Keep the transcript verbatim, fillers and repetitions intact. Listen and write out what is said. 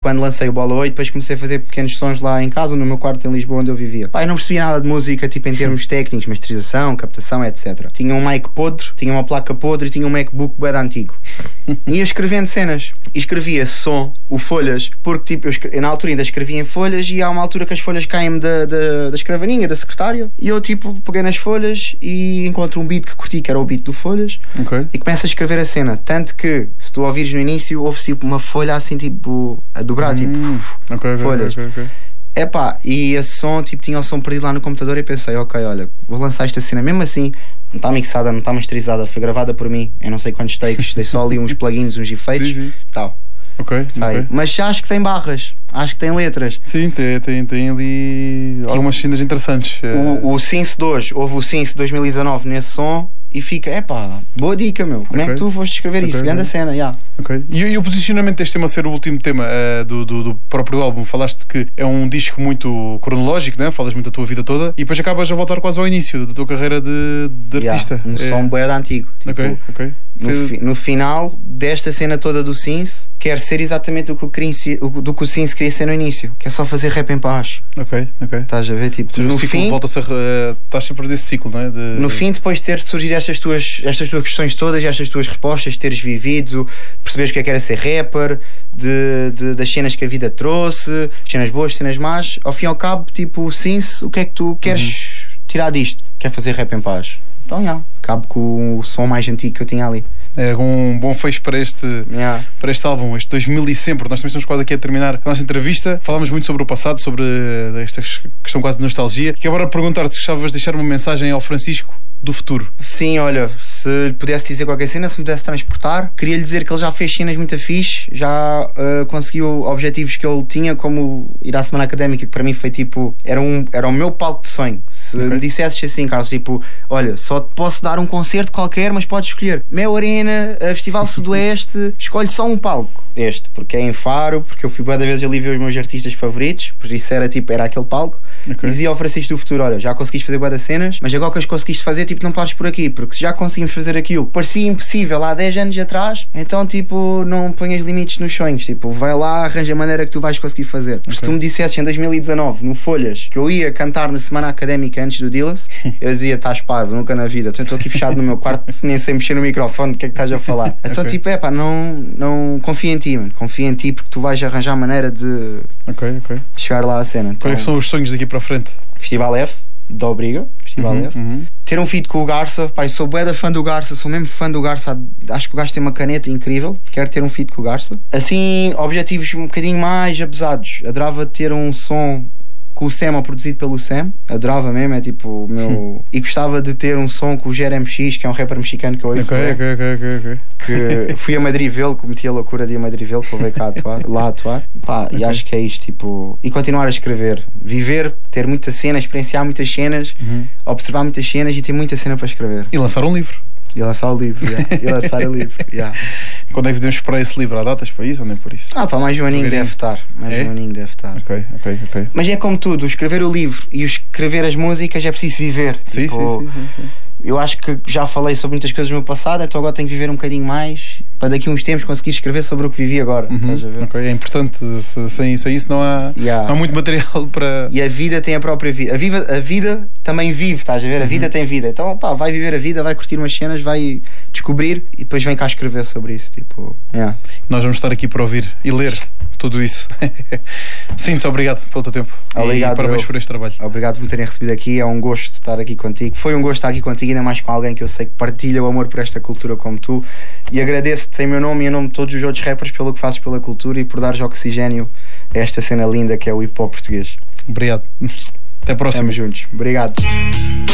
Quando lancei o Bola oito, depois comecei a fazer pequenos sons lá em casa, no meu quarto em Lisboa, onde eu vivia. Pá, eu não percebia nada de música, tipo em termos técnicos, masterização, captação, etcétera. Tinha um mic podre, tinha uma placa podre e tinha um MacBook bué de antigo. Ia escrevendo cenas. E escrevia som, o folhas, porque tipo, eu, escre... eu na altura ainda escrevia em folhas e há uma altura que as folhas caem-me da, da, da escrivaninha, da secretária, e eu tipo peguei nas folhas e encontro um beat que curti, que era o beat do folhas, okay. E começo a escrever a cena. Tanto que, se tu ouvires no início, ouve-se uma folha assim tipo a dobrar, hum, tipo uf, okay, folhas. Okay, okay, okay. Epá, e esse som, tipo, tinha o som perdido lá no computador e pensei, ok, olha, vou lançar esta cena, mesmo assim, não está mixada, não está masterizada, foi gravada por mim, eu não sei quantos takes, dei só ali uns plugins, uns efeitos, sim, sim. Tal. Ok, okay. Mas acho que tem barras, acho que tem letras. Sim, tem, tem, tem ali tipo, algumas cenas interessantes. O, o Synth dois, houve o Synth dois mil e dezanove nesse som. E fica, epá, boa dica, meu. Como okay. é que tu foste escrever okay, isso? Okay. Grande cena, já. Yeah. Okay. E, e o posicionamento deste tema ser o último tema uh, do, do, do próprio álbum? Falaste que é um disco muito cronológico, né? Falas muito da tua vida toda e depois acabas a voltar quase ao início da tua carreira de, de yeah. artista. Um é... som bué de antigo. Tipo, ok, ok. No, fi, no final desta cena toda do Synth, quer ser exatamente o que o, queria, o, do que o Synth queria ser no início, que é só fazer rap em paz. Ok, ok. Estás a ver? Tipo, no fim, volta-se a, uh, estás sempre desse ciclo, não é? De... No fim, depois de ter surgido estas tuas, estas tuas questões todas, estas tuas respostas, de teres vivido, perceberes o que é que era ser rapper, de, de, das cenas que a vida trouxe, cenas boas, cenas más, ao fim e ao cabo, tipo, o Synth, o que é que tu queres uhum. tirar disto? Quer fazer rap em paz? Então, já, yeah, acabo com o som mais antigo que eu tinha ali. É um bom fecho para este, yeah. para este álbum, este dois mil e sempre. Nós também estamos quase aqui a terminar a nossa entrevista. Falámos muito sobre o passado, sobre esta questão quase de nostalgia. E agora perguntar-te se gostavas de deixar uma mensagem ao Francisco do futuro. Sim, olha, se lhe pudesse dizer qualquer cena, se me pudesse transportar, queria lhe dizer que ele já fez cenas muito fixe, já uh, conseguiu objetivos que ele tinha, como ir à semana académica, que para mim foi tipo, era, um, era o meu palco de sonho. Se okay. me dissesses assim, Carlos, tipo, olha, só te posso dar um concerto qualquer, mas podes escolher Mel Arena, Festival Sudoeste, escolhe só um palco. Este, porque é em Faro, porque eu fui boa da vez ali ver os meus artistas favoritos, por isso era tipo, era aquele palco. Okay. Dizia ao Francisco do futuro, olha, já conseguiste fazer boa das cenas, mas agora que as conseguiste fazer, tipo, não pares por aqui, porque se já conseguimos fazer aquilo, parecia impossível há dez anos atrás, então tipo, não ponhas limites nos sonhos, tipo, vai lá, arranja a maneira que tu vais conseguir fazer. Okay. Se tu me dissesses em dois mil e dezanove, no Folhas, que eu ia cantar na semana académica antes do Dillas, eu dizia, estás parvo, nunca na vida, então estou aqui fechado no meu quarto, nem sem mexer no microfone, o que é que estás a falar? Então okay. tipo, é pá, não, não confia em ti, mano, confia em ti porque tu vais arranjar a maneira de, okay, okay. de chegar lá à cena. Então, quais são os sonhos daqui para a frente? Festival F, da Obriga, Festival uhum, F. Uhum. Ter um feat com o Garça, pá, eu sou bué da fã do Garça, sou mesmo fã do Garça, acho que o Garça tem uma caneta incrível, quero ter um feat com o Garça. Assim, objetivos um bocadinho mais apesados, adorava ter um som com o Sam, ou produzido pelo Sam, adorava mesmo, é tipo o meu... Hum. E gostava de ter um som com o G R M X, que é um rapper mexicano que eu ouço. Ok, ok, ok, ok. Que fui a Madrid vê-lo, cometi a loucura de ir a Madrid vê-lo, que eu veio cá atuar, lá atuar. Pá, okay. E acho que é isto, tipo... E continuar a escrever. Viver, ter muita cena, experienciar muitas cenas, uhum. observar muitas cenas e ter muita cena para escrever. E lançar um livro. E lançar o livro, yeah. E lançar o livro, yeah. Quando é que podemos esperar esse livro? Há datas para isso ou nem por isso? Ah pá, mais um aninho deve estar. Mais é? um aninho deve estar. Ok, ok, ok. Mas é como tudo, escrever o livro e escrever as músicas é preciso viver. Sim, tipo, sim, sim, sim, sim. Eu acho que já falei sobre muitas coisas no meu passado, então agora tenho que viver um bocadinho mais para daqui a uns tempos conseguir escrever sobre o que vivi agora. Uhum. Estás a ver? Okay. É importante, se, sem, sem isso não há, yeah. não há muito material para... E a vida tem a própria vida. A, viva, a vida também vive, estás a ver? A uhum. vida tem vida. Então pá, vai viver a vida, vai curtir umas cenas, vai descobrir e depois vem cá escrever sobre isso. Tipo, yeah. Nós vamos estar aqui para ouvir e ler tudo isso. Sim-te, obrigado pelo teu tempo. Obrigado, e parabéns eu. por este trabalho. Obrigado por me terem recebido aqui. É um gosto estar aqui contigo. Foi um gosto estar aqui contigo, ainda mais com alguém que eu sei que partilha o amor por esta cultura como tu. E agradeço-te em meu nome e em nome de todos os outros rappers pelo que fazes pela cultura e por dares oxigênio a esta cena linda que é o hip hop português. Obrigado. Até a próxima. Estamos juntos. Obrigado.